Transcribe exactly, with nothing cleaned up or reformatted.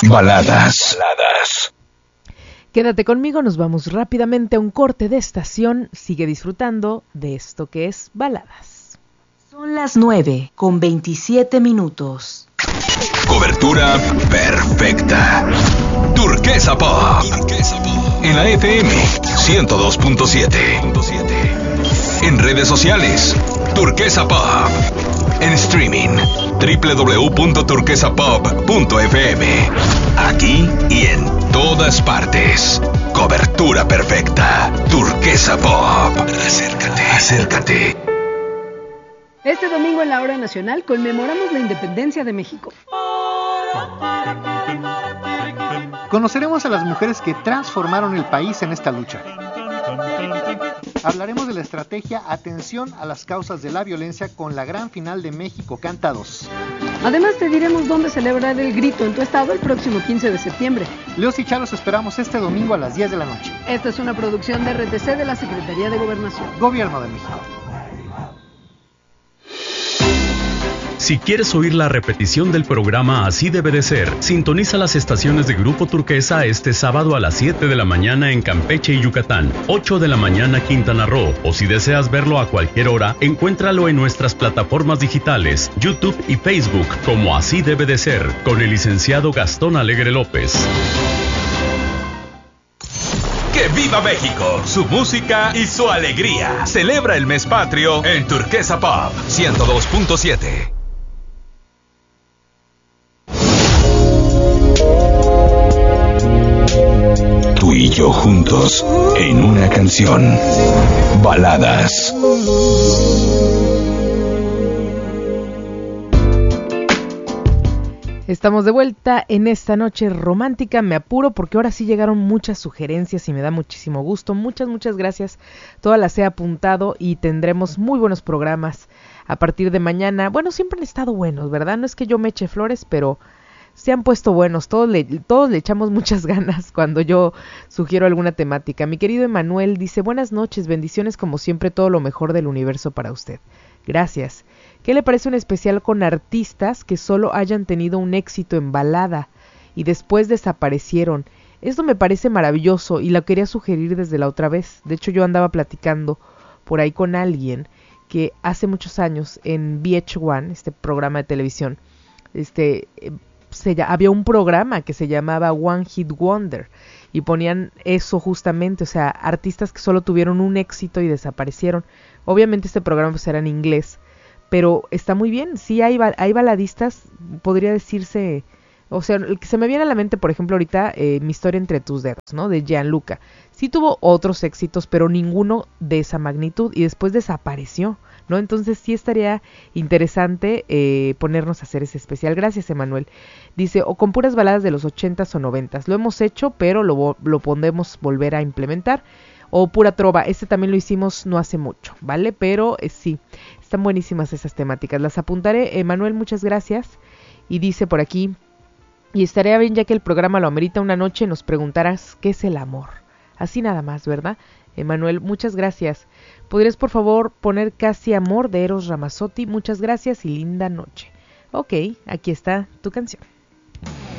Baladas. Baladas. Quédate conmigo, nos vamos rápidamente a un corte de estación. Sigue disfrutando de esto que es Baladas. Son las nueve con veintisiete minutos. Cobertura perfecta. Turquesa Pop. Turquesa Pop. En la F M ciento dos punto siete. En redes sociales, Turquesa Pop. En streaming, doble u doble u doble u punto turquesa pop punto f m. Aquí y en todas partes. Cobertura perfecta. Turquesa Pop. Acércate, acércate. Este domingo en la Hora Nacional conmemoramos la independencia de México. Conoceremos a las mujeres que transformaron el país en esta lucha. Hablaremos de la estrategia Atención a las causas de la violencia con la gran final de México Canta dos. Además te diremos dónde celebrar el grito en tu estado el próximo quince de septiembre. Leos y Chalos esperamos este domingo a las diez de la noche. Esta es una producción de R T C de la Secretaría de Gobernación. Gobierno de México. Si quieres oír la repetición del programa Así Debe de Ser, sintoniza las estaciones de Grupo Turquesa este sábado a las siete de la mañana en Campeche y Yucatán, ocho de la mañana Quintana Roo, o si deseas verlo a cualquier hora, encuéntralo en nuestras plataformas digitales, YouTube y Facebook como Así Debe de Ser, con el licenciado Gastón Alegre López. ¡Que viva México! Su música y su alegría. Celebra el mes patrio en Turquesa Pop ciento dos punto siete. Tú y yo juntos en una canción. Baladas. Estamos de vuelta en esta noche romántica. Me apuro porque ahora sí llegaron muchas sugerencias y me da muchísimo gusto. Muchas, muchas gracias. Todas las he apuntado y tendremos muy buenos programas a partir de mañana. Bueno, siempre han estado buenos, ¿verdad? No es que yo me eche flores, pero se han puesto buenos. Todos le, todos le echamos muchas ganas cuando yo sugiero alguna temática. Mi querido Emanuel dice: buenas noches, bendiciones como siempre, todo lo mejor del universo para usted. Gracias. ¿Qué le parece un especial con artistas que solo hayan tenido un éxito en balada y después desaparecieron? Esto me parece maravilloso y lo quería sugerir desde la otra vez. De hecho, yo andaba platicando por ahí con alguien que hace muchos años en V H uno, este programa de televisión, este, se, había un programa que se llamaba One Hit Wonder y ponían eso justamente, o sea, artistas que solo tuvieron un éxito y desaparecieron. Obviamente este programa pues era en inglés, pero está muy bien. Sí hay, hay baladistas, podría decirse, o sea, el que se me viene a la mente, por ejemplo, ahorita, eh, Mi historia entre tus dedos, ¿no? De Gianluca. Sí tuvo otros éxitos, pero ninguno de esa magnitud, y después desapareció, ¿no? Entonces sí estaría interesante eh, ponernos a hacer ese especial. Gracias, Emanuel. Dice, o con puras baladas de los ochentas o noventas. Lo hemos hecho, pero lo, lo podemos volver a implementar. O pura trova, este también lo hicimos no hace mucho, ¿vale? Pero eh, sí, están buenísimas esas temáticas. Las apuntaré. Emanuel, muchas gracias. Y dice por aquí, y estaría bien, ya que el programa lo amerita, una noche nos preguntarás qué es el amor. Así nada más, ¿verdad? Emanuel, muchas gracias. ¿Podrías por favor poner Casi Amor de Eros Ramazzotti? Muchas gracias y linda noche. Ok, aquí está tu canción.